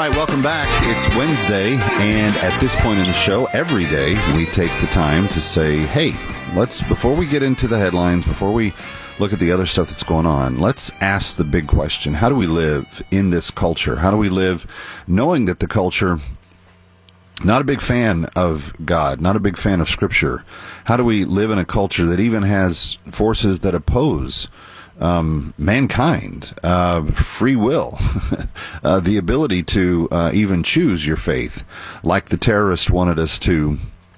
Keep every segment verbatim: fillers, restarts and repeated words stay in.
right, welcome back. It's Wednesday, and at this point in the show, every day, we take the time to say, hey, let's, before we get into the headlines, before we look at the other stuff that's going on, let's ask the big question. How do we live in this culture? How do we live knowing that the culture, not a big fan of God, not a big fan of Scripture? How do we live in a culture that even has forces that oppose Um, mankind, uh, free will, uh, the ability to uh, even choose your faith, like the terrorists wanted us to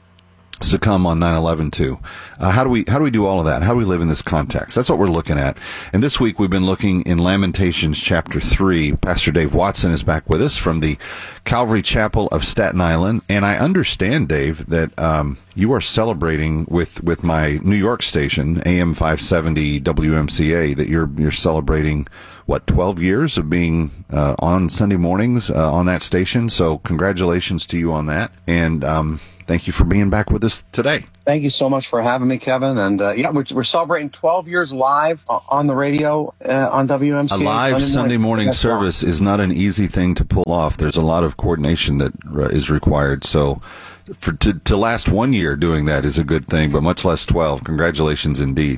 succumb on nine eleven to. Uh, how do we how do we do all of that? How do we live in this context? That's what we're looking at. And this week we've been looking in Lamentations chapter three. Pastor Dave Watson is back with us from the Calvary Chapel of Staten Island. And I understand, Dave, that um, you are celebrating with, with my New York station, A M five seventy W M C A, that you're you're celebrating, what, twelve years of being uh, on Sunday mornings uh, on that station. So congratulations to you on that. And um thank you for being back with us today. Thank you so much for having me, Kevin. And uh, yeah, we're, we're celebrating twelve years live on the radio uh, on W M C A. A live Sunday, Sunday morning That's service right. is not an easy thing to pull off. There's a lot of coordination that uh, is required. So for to, to last one year doing that is a good thing, but much less twelve. Congratulations indeed.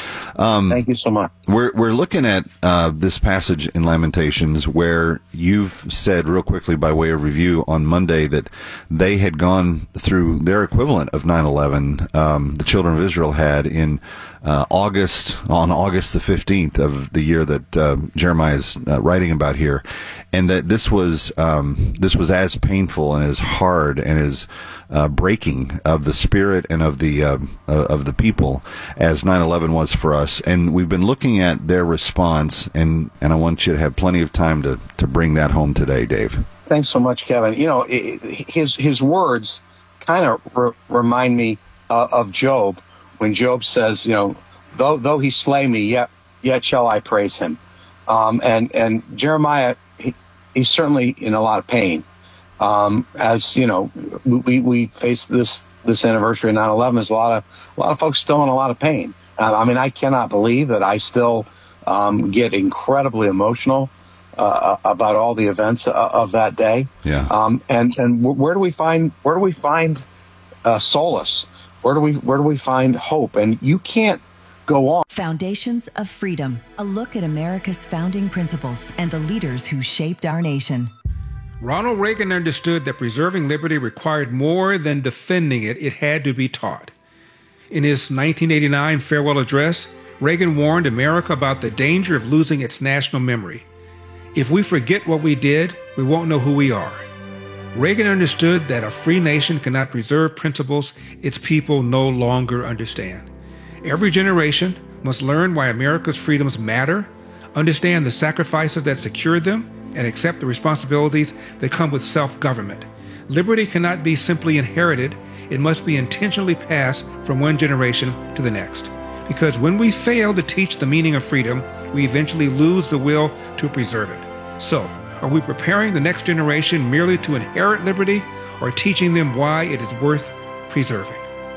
Um, Thank you so much. We're we're looking at uh, this passage in Lamentations where you've said real quickly by way of review on Monday that they had gone through their equivalent of nine eleven. Um, the children of Israel had in uh, August on August the fifteenth of the year that uh, Jeremiah is uh, writing about here, and that this was um, this was as painful and as hard and as uh, breaking of the spirit and of the uh, uh, of the people as nine eleven was for us. And we've been looking at their response, and, and I want you to have plenty of time to, to bring that home today, Dave. Thanks so much, Kevin. You know, it, his his words kind of re- remind me uh, of Job, when Job says, you know, though though he slay me, yet yet shall I praise him. Um, and and Jeremiah, he, he's certainly in a lot of pain. Um, as you know, we we face this this anniversary of nine eleven. There's a lot of a lot of folks still in a lot of pain. Uh, I mean, I cannot believe that I still um, get incredibly emotional uh, about all the events of, of that day. Yeah. Um, and and where do we find where do we find uh, solace? Where do we where do we find hope? And you can't go on. Foundations of Freedom: a look at America's founding principles and the leaders who shaped our nation. Ronald Reagan understood that preserving liberty required more than defending it; it had to be taught. In his nineteen eighty-nine farewell address, Reagan warned America about the danger of losing its national memory. If we forget what we did, we won't know who we are. Reagan understood that a free nation cannot preserve principles its people no longer understand. Every generation must learn why America's freedoms matter, understand the sacrifices that secured them, and accept the responsibilities that come with self-government. Liberty cannot be simply inherited. It must be intentionally passed from one generation to the next. Because when we fail to teach the meaning of freedom, we eventually lose the will to preserve it. So, are we preparing the next generation merely to inherit liberty, or teaching them why it is worth preserving?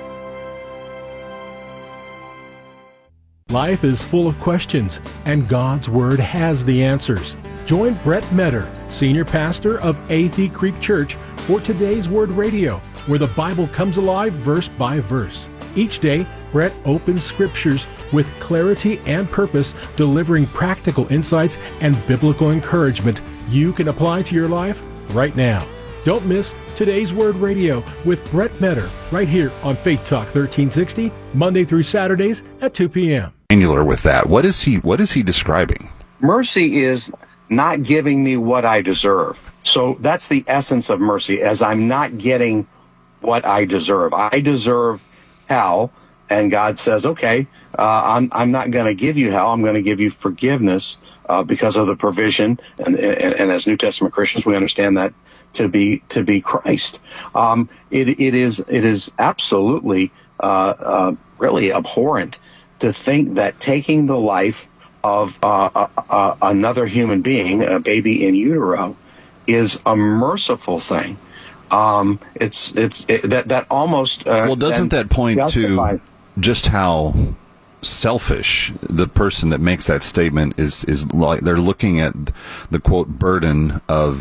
Life is full of questions, and God's Word has the answers. Join Brett Metter, Senior Pastor of Athey Creek Church, for today's Word Radio, where the Bible comes alive verse by verse. Each day, Brett opens scriptures with clarity and purpose, delivering practical insights and biblical encouragement you can apply to your life right now. Don't miss today's Word Radio with Brett Metter right here on Faith Talk thirteen sixty, Monday through Saturdays at two p.m. Angular with that. What is he, what is he describing? Mercy is not giving me what I deserve. So that's the essence of mercy, as I'm not getting what I deserve. I deserve hell, and God says, okay, uh, I'm, I'm not going to give you hell. I'm going to give you forgiveness uh, because of the provision. And, and, and as New Testament Christians, we understand that to be to be Christ. Um, it, it is it is absolutely uh, uh, really abhorrent to think that taking the life of uh, uh, uh, another human being, a baby in utero, is a merciful thing. Um, it's it's it, that that almost uh, well doesn't that point justifies. to just how selfish the person that makes that statement is is like they're looking at the quote burden of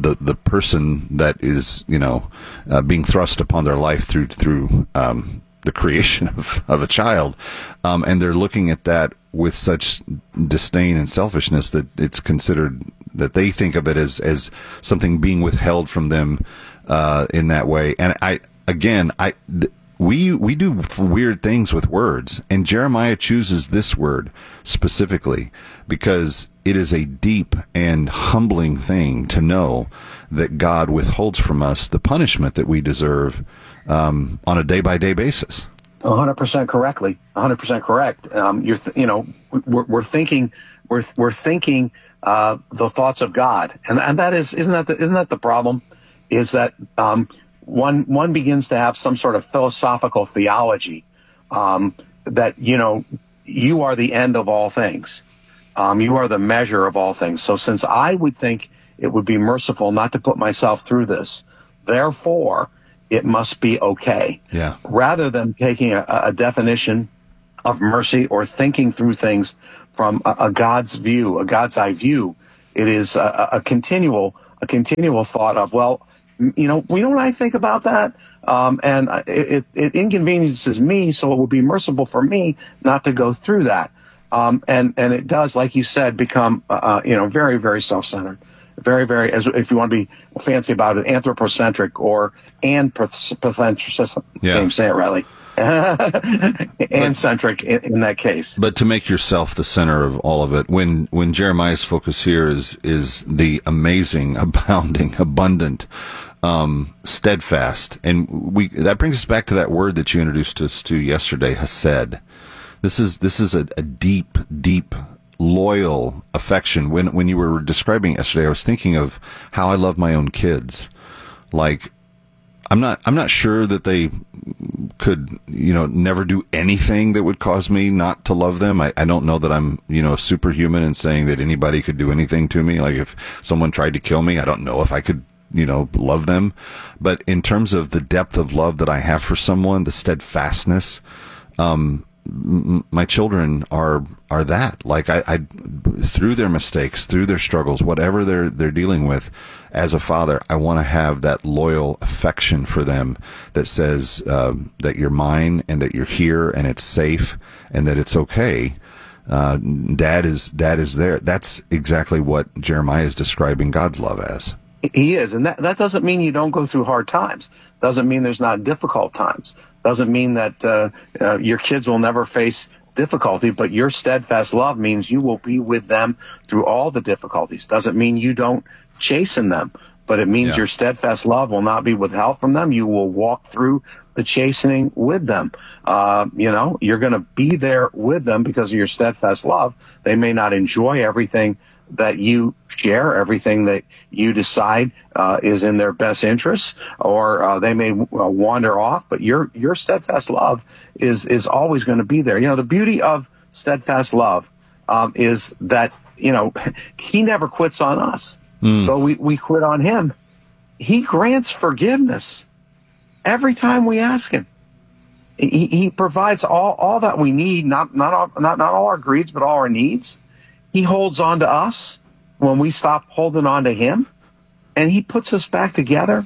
the the person that is, you know, uh, being thrust upon their life through through um, the creation of, of a child, um, and they're looking at that with such disdain and selfishness that it's considered, that they think of it as as something being withheld from them uh, in that way. And I again I. Th- We we do weird things with words, and Jeremiah chooses this word specifically because it is a deep and humbling thing to know that God withholds from us the punishment that we deserve um, on a day-by-day basis. one hundred percent correctly, one hundred percent correct. Um, you're th- you know we're, we're thinking we're we're thinking uh, the thoughts of God, and and that is isn't that the, isn't that the problem? Is that um, One one begins to have some sort of philosophical theology um, that, you know, you are the end of all things. Um, you are the measure of all things. So since I would think it would be merciful not to put myself through this, therefore it must be okay. Yeah. Rather than taking a, a definition of mercy or thinking through things from a, a God's view, a God's eye view, it is a, a continual a continual thought of, well, you know, you know what I think about that? Um, and it, it, it inconveniences me, so it would be merciful for me not to go through that. Um, and, and it does, like you said, become, uh, you know, very, very self-centered. Very, very, as if you want to be fancy about it, anthropocentric or anthropocentric. Yeah. Can't say it rightly. And centric in, in that case. But to make yourself the center of all of it, when when Jeremiah's focus here is is the amazing, abounding, abundant, um, steadfast, and we that brings us back to that word that you introduced us to yesterday, hesed. This is this is a, a deep, deep, loyal affection. When when you were describing it yesterday, I was thinking of how I love my own kids. Like, I'm not I'm not sure that they could, you know, never do anything that would cause me not to love them. I, I don't know that I'm, you know, superhuman in saying that anybody could do anything to me. Like if someone tried to kill me, I don't know if I could, you know, love them. But in terms of the depth of love that I have for someone, the steadfastness, um, m- my children are are that. Like I, I, through their mistakes, through their struggles, whatever they're they're dealing with, as a father, I want to have that loyal affection for them that says uh, that you're mine and that you're here and it's safe and that it's okay. Uh, dad is dad is there. That's exactly what Jeremiah is describing God's love as. He is, and that, that doesn't mean you don't go through hard times. Doesn't mean there's not difficult times. Doesn't mean that uh, uh, your kids will never face difficulty, but your steadfast love means you will be with them through all the difficulties. Doesn't mean you don't chasten them, but it means yeah. your steadfast love will not be withheld from them. You will walk through the chastening with them. Uh, you know, you're going to be there with them because of your steadfast love. They may not enjoy everything that you share, everything that you decide uh, is in their best interests, or uh, they may uh, wander off, but your your steadfast love is is always going to be there. You know, the beauty of steadfast love um, is that, you know, he never quits on us. Mm. But we, we quit on him. He grants forgiveness every time we ask him. He, he provides all, all that we need, not not all, not not all our greeds, but all our needs. He holds on to us when we stop holding on to him, and he puts us back together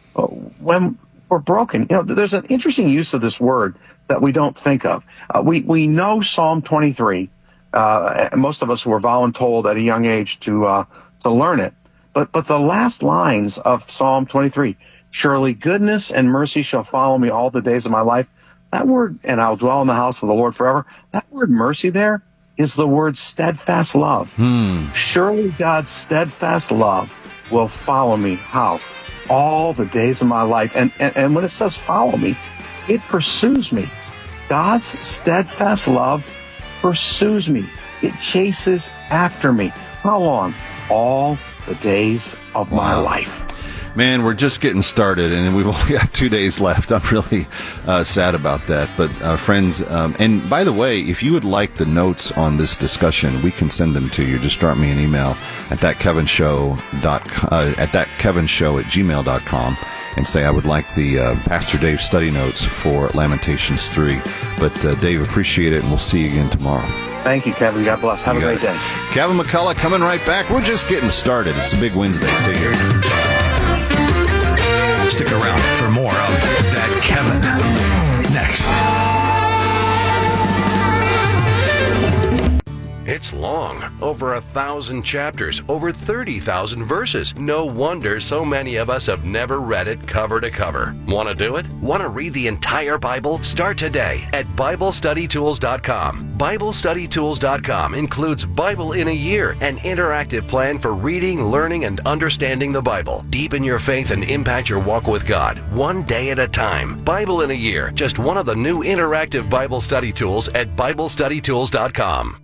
when we're broken. You know, there's an interesting use of this word that we don't think of. Uh, we we know Psalm twenty-three. Uh, most of us were voluntold at a young age to uh, to learn it. But but the last lines of Psalm twenty-three, surely goodness and mercy shall follow me all the days of my life. That word, and I'll dwell in the house of the Lord forever. That word mercy there is the word steadfast love. Hmm. Surely God's steadfast love will follow me. How? All the days of my life. And, and, and when it says follow me, it pursues me. God's steadfast love pursues me. It chases after me. How long? All the days of wow. my life. Man, we're just getting started, and we've only got two days left. I'm really uh, sad about that. But, uh, friends, um, and by the way, if you would like the notes on this discussion, we can send them to you. Just drop me an email at that kevin show dot uh, at that kevin show at gmail dot com and say I would like the uh, Pastor Dave study notes for Lamentations three. But, uh, Dave, appreciate it, and we'll see you again tomorrow. Thank you, Kevin. God bless. Have you a great it. day. Kevin McCullough coming right back. We're just getting started. It's a big Wednesday. Stay here. Stick around for more of That Kevin. Next. It's long, over a thousand chapters, over thirty thousand verses. No wonder so many of us have never read it cover to cover. Want to do it? Want to read the entire Bible? Start today at Bible Study Tools dot com. Bible Study Tools dot com includes Bible in a Year, an interactive plan for reading, learning, and understanding the Bible. Deepen your faith and impact your walk with God, one day at a time. Bible in a Year, just one of the new interactive Bible study tools at Bible Study Tools dot com.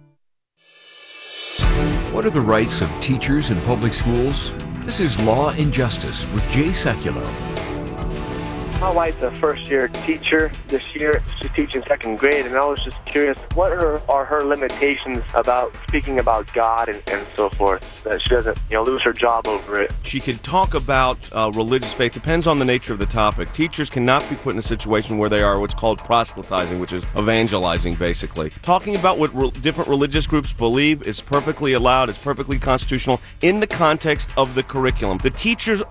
What are the rights of teachers in public schools? This is Law and Justice with Jay Sekulow. My wife's a first-year teacher this year. She's teaching second grade, and I was just curious, what are, are her limitations about speaking about God and, and so forth, that she doesn't, you know, lose her job over it? She can talk about uh, religious faith. Depends on the nature of the topic. Teachers cannot be put in a situation where they are what's called proselytizing, which is evangelizing, basically. Talking about what re- different religious groups believe is perfectly allowed. It's perfectly constitutional in the context of the curriculum. The teachers